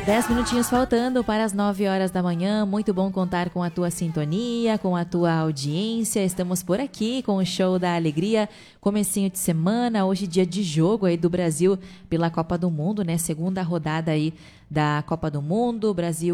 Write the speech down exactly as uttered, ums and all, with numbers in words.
Dez minutinhos faltando para as nove horas da manhã. Muito bom contar com a tua sintonia, com a tua audiência. Estamos por aqui com o Show da Alegria. Comecinho de semana, hoje dia de jogo aí do Brasil pela Copa do Mundo, né? Segunda rodada aí da Copa do Mundo. O Brasil